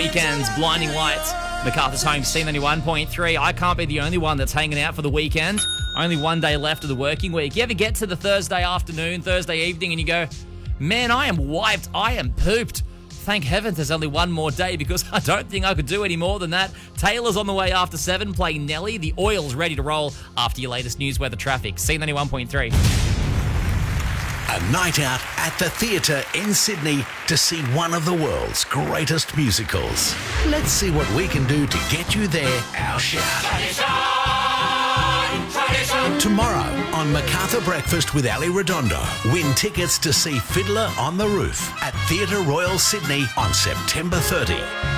Weeknd's Blinding Lights. MacArthur's Home, C91.3. I can't be the only one that's hanging out for the weekend. Only one day left of the working week. You ever get to the Thursday afternoon, Thursday evening, and you go, man, I am wiped, I am pooped. Thank heavens there's only one more day because I don't think I could do any more than that. Taylor's on the way after 7, playing Nelly. The oil's ready to roll after your latest news weather traffic. C91.3. A night out at the theatre in Sydney to see one of the world's greatest musicals. Let's see what we can do to get you there, our shout. Tradition. Tomorrow on MacArthur Breakfast with Ali Redondo, win tickets to see Fiddler on the Roof at Theatre Royal Sydney on September 30.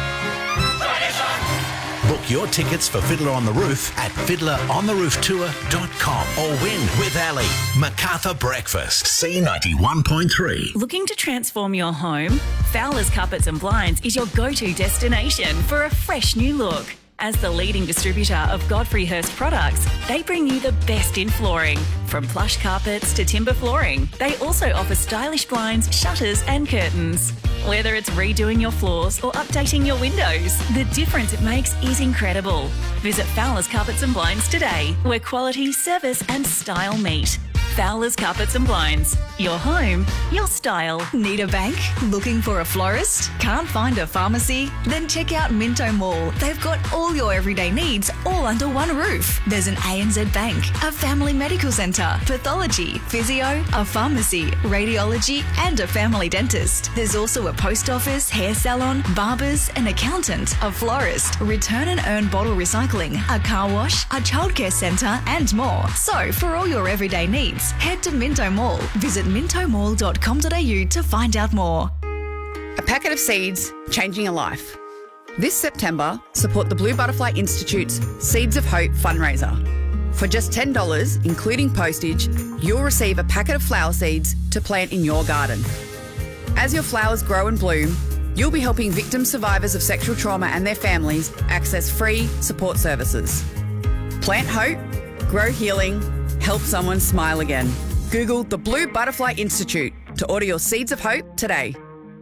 Book your tickets for Fiddler on the Roof at fiddlerontherooftour.com or win with Ali. MacArthur Breakfast, C91.3. Looking to transform your home? Fowler's Carpets and Blinds is your go-to destination for a fresh new look. As the leading distributor of Godfrey Hirst products, they bring you the best in flooring. From plush carpets to timber flooring, they also offer stylish blinds, shutters and curtains. Whether it's redoing your floors or updating your windows, the difference it makes is incredible. Visit Fowler's Carpets and Blinds today, where quality, service and style meet. Fowler's Carpets and Blinds. Your home, your style. Need a bank? Looking for a florist? Can't find a pharmacy? Then check out Minto Mall. They've got all your everyday needs all under one roof. There's an ANZ Bank, a family medical centre, pathology, physio, a pharmacy, radiology and a family dentist. There's also a post office, hair salon, barbers, an accountant, a florist, return and earn bottle recycling, a car wash, a childcare centre and more. So for all your everyday needs, head to Minto Mall. Visit mintomall.com.au to find out more. A packet of seeds, changing a life. This September, support the Blue Butterfly Institute's Seeds of Hope fundraiser. For just $10, including postage, you'll receive a packet of flower seeds to plant in your garden. As your flowers grow and bloom, you'll be helping victim survivors of sexual trauma and their families access free support services. Plant hope, grow healing, help someone smile again. Google the Blue Butterfly Institute to order your Seeds of Hope today.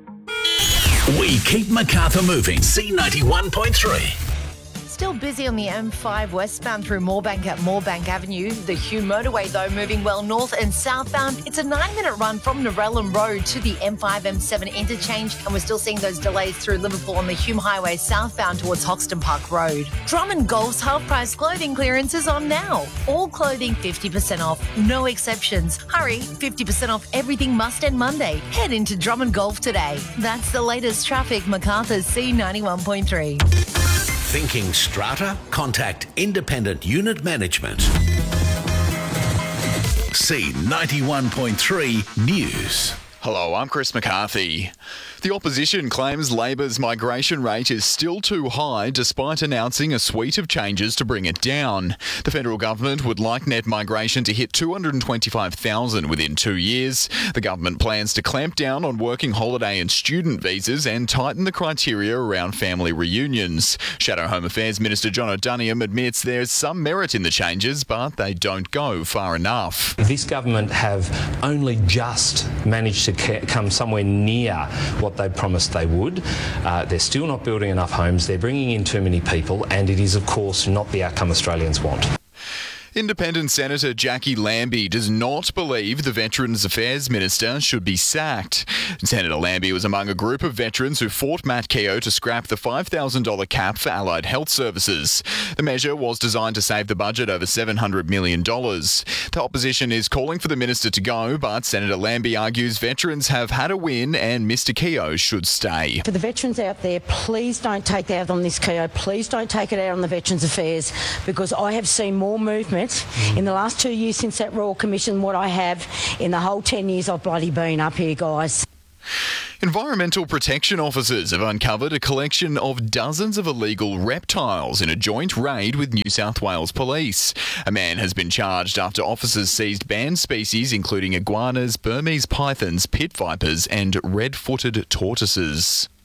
We keep MacArthur moving. C91.3. Still busy on the M5 westbound through Moorebank at Moorebank Avenue. The Hume motorway, though, moving well north and southbound. It's a 9-minute run from Narellan Road to the M5-M7 interchange, and we're still seeing those delays through Liverpool on the Hume Highway southbound towards Hoxton Park Road. Drummond Golf's half-price clothing clearance is on now. All clothing 50% off, no exceptions. Hurry, 50% off everything must end Monday. Head into Drummond Golf today. That's the latest traffic, MacArthur's C91.3. Thinking strata? Contact Independent Unit Management. C91.3 News. Hello, I'm Chris McCarthy. The opposition claims Labor's migration rate is still too high despite announcing a suite of changes to bring it down. The federal government would like net migration to hit 225,000 within 2 years. The government plans to clamp down on working holiday and student visas and tighten the criteria around family reunions. Shadow Home Affairs Minister John O'Doniam admits there's some merit in the changes, but they don't go far enough. This government have only just managed to come somewhere near what they promised they would. They're still not building enough homes. They're bringing in too many people, and it is, of course, not the outcome Australians want. Independent Senator Jackie Lambie does not believe the Veterans Affairs Minister should be sacked. Senator Lambie was among a group of veterans who fought Matt Keogh to scrap the $5,000 cap for allied health services. The measure was designed to save the budget over $700 million. The opposition is calling for the minister to go, but Senator Lambie argues veterans have had a win and Mr Keogh should stay. For the veterans out there, please don't take it out on this Keogh. Please don't take it out on the Veterans Affairs, because I have seen more movement in the last 2 years since that Royal Commission what I have in the whole 10 years I've bloody been up here, guys. Environmental protection officers have uncovered a collection of dozens of illegal reptiles in a joint raid with New South Wales Police. A man has been charged after officers seized banned species including iguanas, Burmese pythons, pit vipers and red-footed tortoises.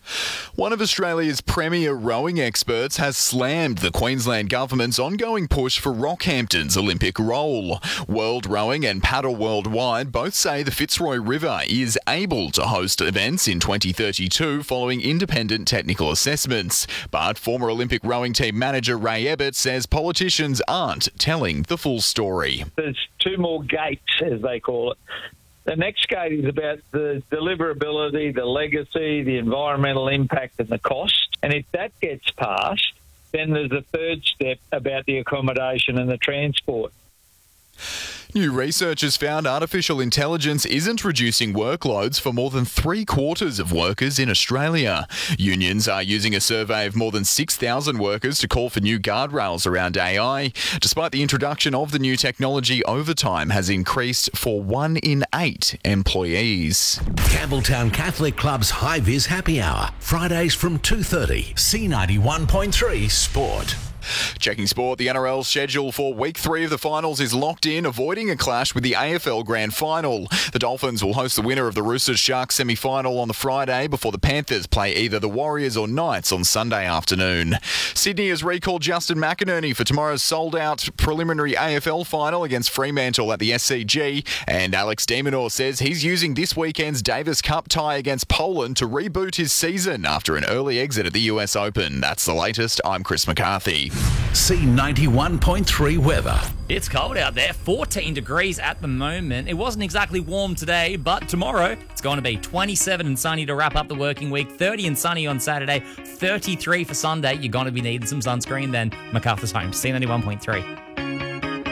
One of Australia's premier rowing experts has slammed the Queensland government's ongoing push for Rockhampton's Olympic role. World Rowing and Paddle Worldwide both say the Fitzroy River is able to host events in 2032 following independent technical assessments. But former Olympic rowing team manager Ray Ebbett says politicians aren't telling the full story. There's two more gates, as they call it. The next gate is about the deliverability, the legacy, the environmental impact and the cost. And if that gets passed, then there's a third step about the accommodation and the transport. New research has found artificial intelligence isn't reducing workloads for more than 3/4 of workers in Australia. Unions are using a survey of more than 6,000 workers to call for new guardrails around AI. Despite the introduction of the new technology, overtime has increased for 1 in 8 employees. Campbelltown Catholic Club's High Vis Happy Hour, Fridays from 2:30. C91.3 Sport. Checking sport, the NRL schedule for week 3 of the finals is locked in, avoiding a clash with the AFL Grand Final. The Dolphins will host the winner of the Roosters Sharks semi-final on the Friday before the Panthers play either the Warriors or Knights on Sunday afternoon. Sydney has recalled Justin McInerney for tomorrow's sold-out preliminary AFL final against Fremantle at the SCG, and Alex de Minaur says he's using this weekend's Davis Cup tie against Poland to reboot his season after an early exit at the US Open. That's the latest. I'm Chris McCarthy. C91.3 weather. It's cold out there, 14 degrees at the moment. It wasn't exactly warm today, but tomorrow it's going to be 27 and sunny to wrap up the working week, 30 and sunny on Saturday, 33 for Sunday. You're going to be needing some sunscreen then. MacArthur's Home, C91.3.